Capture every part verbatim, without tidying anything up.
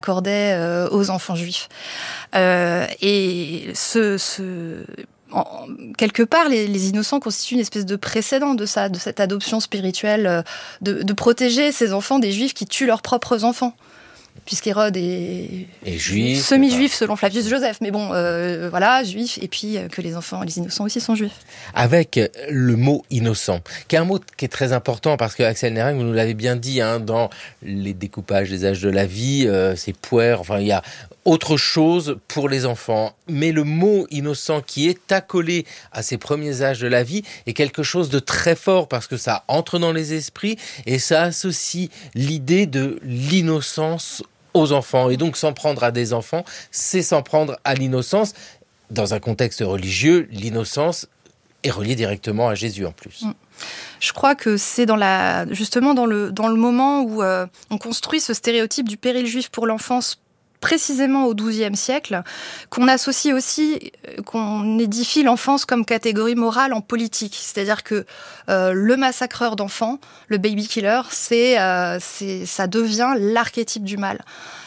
accordait euh, aux enfants juifs. Euh, et ce, ce, en, quelque part, les, les innocents constituent une espèce de précédent de ça, de cette adoption spirituelle, de, de protéger ces enfants des juifs qui tuent leurs propres enfants. Puisqu'Hérode est, est juif, semi-juif selon Flavius Joseph, mais bon, euh, voilà, juif, et puis euh, que les enfants, les innocents aussi sont juifs. Avec le mot innocent, qui est un mot qui est très important, parce que Axel Nérin, vous nous l'avez bien dit, hein, dans les découpages des âges de la vie, euh, c'est puère, enfin il y a autre chose pour les enfants. Mais le mot innocent qui est accolé à ces premiers âges de la vie est quelque chose de très fort, parce que ça entre dans les esprits et ça associe l'idée de l'innocence aux enfants. Et donc s'en prendre à des enfants, c'est s'en prendre à l'innocence. Dans un contexte religieux, l'innocence est reliée directement à Jésus en plus. Je crois que c'est dans la, justement dans le, dans le moment où euh, on construit ce stéréotype du péril juif pour l'enfance précisément au douzième siècle, qu'on associe aussi, qu'on édifie l'enfance comme catégorie morale en politique. C'est-à-dire que euh, le massacreur d'enfants, le baby killer, c'est, euh, c'est, ça devient l'archétype du mal.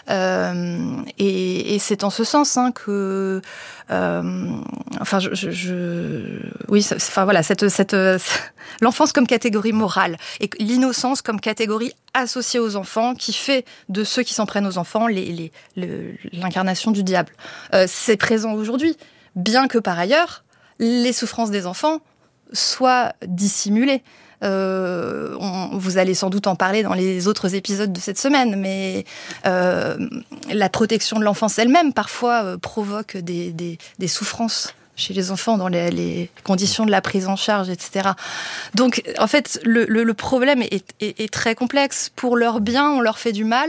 Euh, et, et c'est en ce sens hein, que, euh, enfin, je, je, je oui, ça, enfin voilà, cette, cette, l'enfance comme catégorie morale et l'innocence comme catégorie associée aux enfants, qui fait de ceux qui s'en prennent aux enfants les, les, le, l'incarnation du diable. Euh, c'est présent aujourd'hui, bien que par ailleurs les souffrances des enfants soient dissimulées. Euh, on, vous allez sans doute en parler dans les autres épisodes de cette semaine, mais euh, la protection de l'enfance elle-même parfois euh, provoque des, des, des souffrances chez les enfants dans les, les conditions de la prise en charge, et cetera. Donc, en fait, le, le, le problème est, est, est très complexe. Pour leur bien, on leur fait du mal.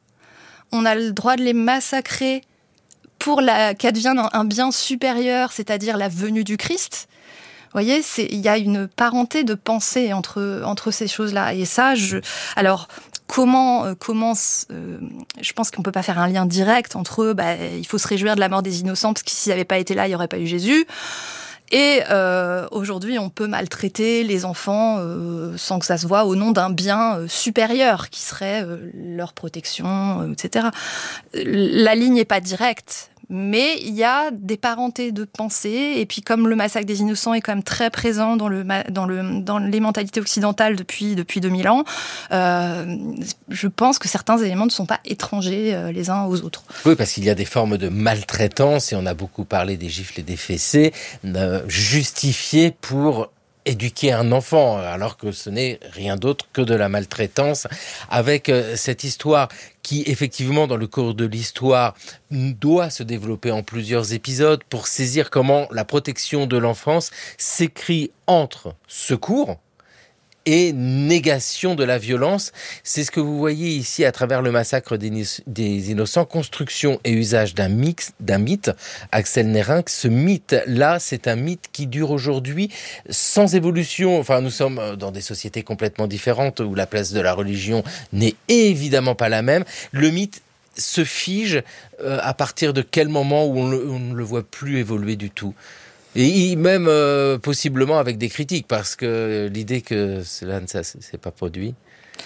On a le droit de les massacrer pour la, qu'advienne un, un bien supérieur, c'est-à-dire la venue du Christ. Vous voyez, c'est, il y a une parenté de pensée entre, entre ces choses-là. Et ça, je, alors, comment, euh, comment, euh, je pense qu'on peut pas faire un lien direct entre, bah, il faut se réjouir de la mort des innocents, parce que s'ils n'avaient pas été là, il n'y aurait pas eu Jésus. Et euh, aujourd'hui, on peut maltraiter les enfants euh, sans que ça se voie au nom d'un bien euh, supérieur, qui serait euh, leur protection, euh, et cetera. La ligne n'est pas directe. Mais il y a des parentés de pensée, et puis comme le massacre des innocents est quand même très présent dans, le, dans, le, dans les mentalités occidentales depuis, depuis deux mille ans, euh, je pense que certains éléments ne sont pas étrangers euh, les uns aux autres. Oui, parce qu'il y a des formes de maltraitance, et on a beaucoup parlé des gifles et des fessées, euh, justifiées pour éduquer un enfant, alors que ce n'est rien d'autre que de la maltraitance, avec euh, cette histoire qui, effectivement, dans le cours de l'histoire, doit se développer en plusieurs épisodes pour saisir comment la protection de l'enfance s'écrit entre secours et négation de la violence. C'est ce que vous voyez ici à travers le massacre des, des innocents, construction et usage d'un, mix, d'un mythe. Axel Nérin, ce mythe-là, c'est un mythe qui dure aujourd'hui sans évolution. Enfin, nous sommes dans des sociétés complètement différentes où la place de la religion n'est évidemment pas la même. Le mythe se fige euh, à partir de quel moment où on, le, on ne le voit plus évoluer du tout ? Et même euh, possiblement avec des critiques, parce que l'idée que cela ne s'est pas produit.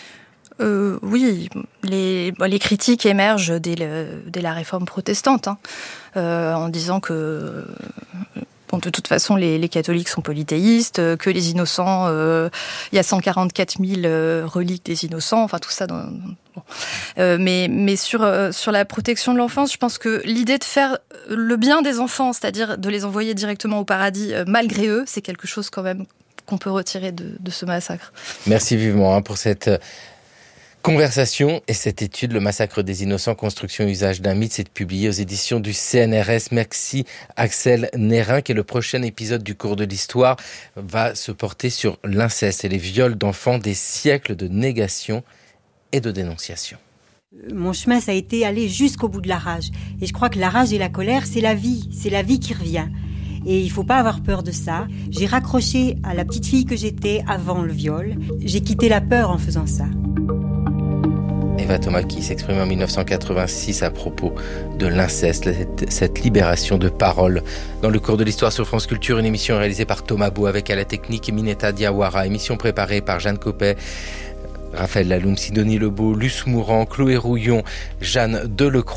Euh, oui, les, les critiques émergent dès, le, dès la réforme protestante, hein, euh, en disant que bon, de toute façon les, les catholiques sont polythéistes, que les innocents, euh, il y a cent quarante-quatre mille euh, reliques des innocents, enfin tout ça. Dans, bon. euh, mais mais sur, euh, sur la protection de l'enfance, je pense que l'idée de faire le bien des enfants, c'est-à-dire de les envoyer directement au paradis euh, malgré eux, c'est quelque chose quand même qu'on peut retirer de, de ce massacre. Merci vivement hein, pour cette conversation et cette étude, le massacre des innocents, construction et usage d'un mythe, c'est publié aux éditions du C N R S. Merci Axel Nérin, et le prochain épisode du cours de l'histoire va se porter sur l'inceste et les viols d'enfants, des siècles de négation et de dénonciation. Mon chemin, ça a été aller jusqu'au bout de la rage. Et je crois que la rage et la colère, c'est la vie, c'est la vie qui revient. Et il faut pas avoir peur de ça. J'ai raccroché à la petite fille que j'étais avant le viol. J'ai quitté la peur en faisant ça. Eva Thomas qui s'exprime en dix-neuf cent quatre-vingt-six à propos de l'inceste, cette, cette libération de parole. Dans le cours de l'histoire sur France Culture, une émission réalisée par Thomas Beau avec à la technique Mineta Diawara, émission préparée par Jeanne Copet, Raphaël Laloum, Sidonie Lebeau, Luce Mourant, Chloé Rouillon, Jeanne Delecroix.